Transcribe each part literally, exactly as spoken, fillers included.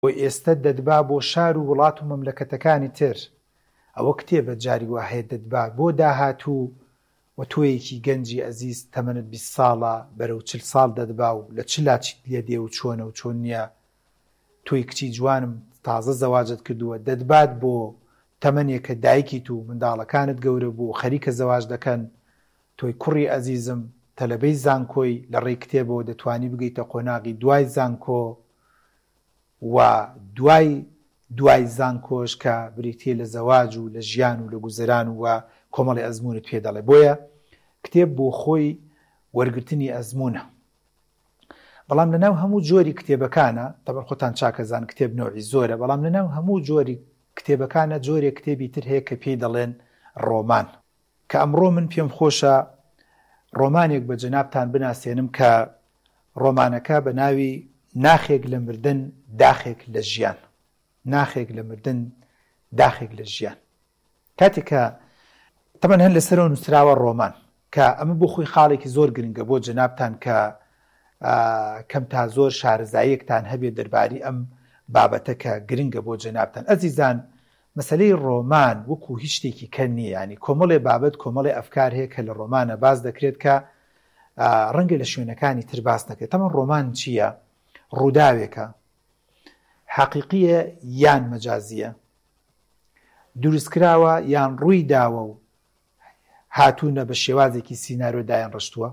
و ئێستا دەدبا بۆ شار و وڵات و مەملەکەتەکانی تر. ئەوە کتێبە جاری وهەیە دەدبا بۆ داهاتوو و تۆیەکی گەنجی ئەزیز تەمەنت بیست ساڵە بەرەو چل ساڵ دەدبا و لە چلاچیت لێ دێ و چۆنە و چۆن نییە. تۆی کچی جوانم تازە زەواجت کردووە دەدبات بۆ تەمەنێک کە دایکیت و منداڵەکانت گەورە بوو خەریکە زەواج دەکەن. تۆی کوڕی ئەزیزم تەلەبەی زانکۆی لە ڕێی کتێبەوە دەتوانی بگەیتە قۆناغی دوای زانکۆ و دوای دوای زانکۆش کە بریتێ لە زەواج و لە ژیان و لە گوزەران و کۆمەڵی ئەزمونت پێ دەڵێ. بۆیە کتێب بۆ خۆی وەرگرتنی ئەزمونە. بەڵام لەناو هەموو جۆری کتێبەکانە تەبەن خۆتان چاکەزان کتێب نوعی زۆرە، بەڵام لەناو هەموو جۆری کتێبەکانە جۆرێک کتێبی تر هەیە کە پێی دەڵێن ڕۆمان، کە ئەمڕۆ من پێم خۆشە ڕۆمانێک بە جەنابتان بناسێنم کە ڕۆمانەکە بە ناوی ناخێک لە مردن داخێک لە ژیان. ناخێک لە مردن داخێک لە ژیان. کاتێک کە تەمەن هەن لەسەرەوە نووسراوە ڕۆمان کە ئەمە بۆ خۆی خاڵێکی زۆر گرنگە بۆ جەنابتان کە کەم تا زۆر شارەزاییەکتان هەبێ دەرباری ئەم بابەتە کە گرنگە بۆ جەنابتان. ئەزیزان مەسەلەی ڕۆمان وەکو هیچ شتێکی کە نییە، ینی کۆمەڵێ بابەت کۆمەڵێ ئەفکار هەیە کە لە ڕۆمانە باز دەکرێت کە ڕەنگە لە شوێنەکانی تر باس نەکرێت. تەمەن ڕۆمان چییە؟ ڕووداوێکە حەقیقیە یان مەجازیە، دروستکراوە یان ڕووی داوە و هاتوونە بە شێوازێکی سینارۆدایان ڕشتووە،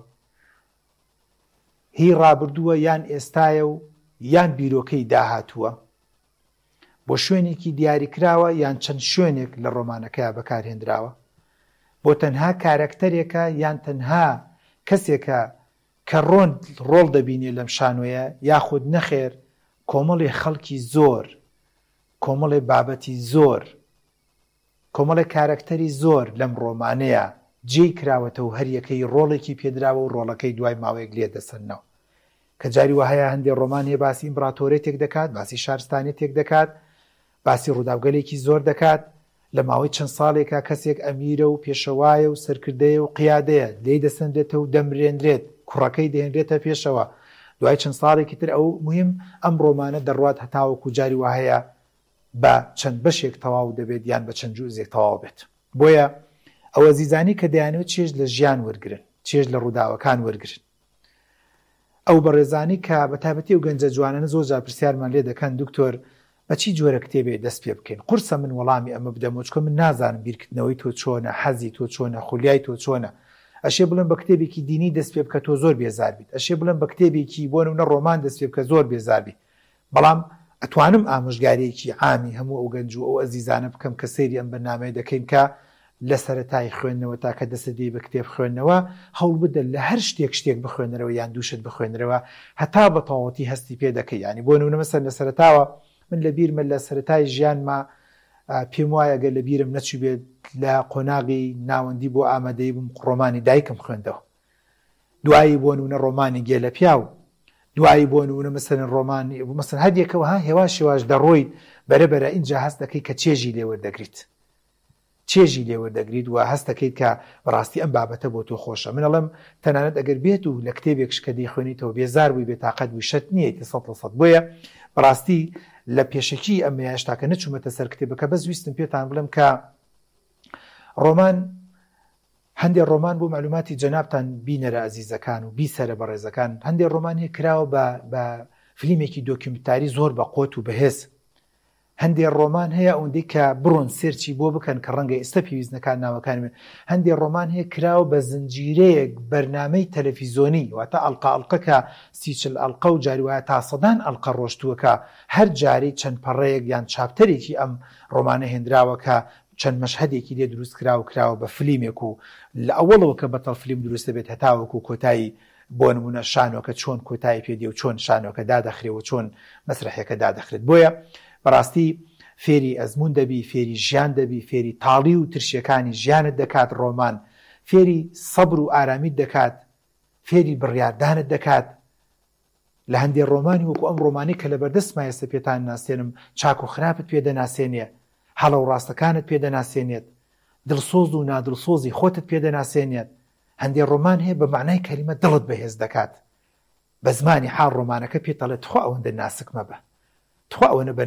هی ڕابردووە یان ئێستایە و یان بیرۆکەی داهاتووە، بۆ شوێنێکی دیاریکراوە یان چەند شوێنێک لە ڕۆمانەکەیە بەکارهێنراوە، بۆ تەنها کارەکتەرێکە یان تەنها کەسێکە کە ڕۆن ڕۆڵ دەبینێ لەم شانۆیە یاخود نەخێر کۆمەڵی خەڵکی زۆر، کۆمەڵی بابەتی زۆر، کۆمەڵی کارەکتەری زۆر لەم ڕۆمانەیە جێی کراوەتە و هەریەکەی ڕۆڵێکی پێدراوە و ڕۆڵەکەی دوای ماوەیەک لێ دەسەنەوە. کە جاری وهەیە هەندێک ڕۆمان هەیە باسی ئیمپراتۆرێتێک دەکات، باسی شارستانێتێک دەکات، باسی ڕووداوگەلێکی زۆر دەکات، لە ماوەی چەند ساڵێکە کەسێک ئەمیرە و پێشەوایە و سەرکردەیە و قیادەیە لێی دەسەندرێتە و دەمرێنرێت، کوڕەکەی دەهێنرێتە پێشەوە، دوای چەند ساڵێکی تر ئەو مهم ئەم ڕۆمانە دەڕوات هەتاوەکو جاری وهەیە بە چەند بەشێک تەواو دەبێت یان بە چەند جوزێک تەواو بێت. بۆیە ئەوە زیزانی کە دەیانەوێت چێژ لە ژیان وەرگرن، چێژ لە ڕووداوەکان وەرگرن. ئەو بەڕێزانی کە بە تایبەتی و گەنجە جوانانە زۆر جار پرسیارمان لێ دەکەن دکتۆر بە چی جۆرە کتێبێ دەست پێ بکەین؟ قورسە من وەڵامی ئەمە بدەمەوە چکە من نازانم بیرکردنەوەی تۆ چۆنە، حەزی تۆ چۆنە، خولیای تۆ چۆنە. ئەشێ بڵێن بە کتێبێکی دینی دەست پێ بکە تۆ زۆر بێزار بیت، ئەشێ بڵێن بە کتێبێکی بۆ نمونە ڕۆمان دەست پێ بکە زۆر بێزار بیت. بەڵام ئەتوانم ئامۆژگاریەکی عامی هەموو ئەو گەنج و ئەو ئەزیزانە بکەم کە سەیری ئەم بەرنامەیە دەکەین کە لە سەرەتای خوێندنەوە تاکە دەسەدەی بە کتێب خوێندنەوە هەوڵ بدە لە هەر شتێک شتێک بخوێنەرەوە یان دووشت بخوێنەرەوە هەتا بە تەواوەتی هەستی پێ دەکەی. ینی بۆ نمونە مەسەن لە سەرەتاوە من لە بیرمە لە سەرەتای ژیانما پێم وایە گە لە بیرم نەچوو بێت لە قۆناغی ناوەندی بۆ ئامادەی بم ڕۆمانی دایکم خوێندەوە، دوایی بۆ نمونە ڕۆمانی گێلە پیاو، دوایی بۆ نمونە مەسەن ڕۆمانی مەسەن هەردێکەوە ها هێواش هێواش دەڕۆی بەرەبەرە اینجا هەست دەکەی کە چێژی لێ وەردەگریت، چێژی لێ وەردەگریت و هەست دەکەیت کە بەڕاستی ئەم بابەتە بۆ تۆ خۆشە. من ئەڵێم تەنانەت ئەگەر بێت و لە کتێبێکش کە دەیخوێنیتەوە بێزار بووی بێتاقەت بووی شەت نییە سەد لە سەد. بۆیە بەڕاستی لە پێشەکی ئەم هێشتاکە نەچوومەتە سەر کتێبەکە بەس ویستم پێتان بڵێم کە ڕۆمان هەندێک ڕۆمان بۆ معلوماتی جەنابتان بینەرە ئەزیزەکان و بیسەرە بەڕێزەکان، هەندێک ڕۆمانی کراوە بە فیلمێکی دۆکیومنتاری زۆر بە قۆت و بەهێز، هەندێک ڕۆمان هەیە ئەوەندەی کە بڕۆن سێرچی بۆ بکەن کە ڕەنگە ئێستا پێویستنەکان ناوەکانی من، هەندێک ڕۆمان هەیە کراوە بە زنجیرەیەک بەرنامەی تەلەڤیزۆنی واتە ئەڵقە ئەڵقەکە سی چل ئەڵقە و جاری وایە تا سەدان ئەڵقە ڕۆشتووەکە هەر جاری چەند پەڕەیەک یان چاپتەرێکی ئەم ڕۆمانە هێنراوە کە چەند مەشهەدێکی لێ دروست کراوە کراوە بە فیلمێک و لە ئەوڵەوە کە بەتەڵ فیلم دروستە بێت هەتاوەکو کۆتایی بۆ نمونە شانۆکە چۆن کۆتایی پێدێ و چۆن شانۆکە دادەخرێەوە چۆن مەسرحەکە دادەخرێت. بۆیە بەڕاستی فێری ئەزمون دەبی، فێری ژیان دەبی، فێری تاڵی و ترشیەکانی ژیانت دەکات ڕۆمان، فێری سەبر و ئارامیت دەکات، فێری بڕیاردانت دەکات. لە هەندێک ڕۆمانی وەکو ئەم ڕۆمانی کە لە بەردەستمە ئێستا پێتان ناسێنم چاک و خراپت پێ دەناسێنێ، هەڵە و ڕاستەکانت پێ دەناسێنێت، دڵسۆز و نادڵسۆزی خۆتت پێ دەناسێنێت. هەندێک ڕۆمان هەیە بە معنای کەلیمە دڵت بەهێز دەکات، بە زمانی حاڵ ڕۆمانەکە پێت دەڵێت خۆ ئەوەندە ناسک مەبە، تواوەنە بە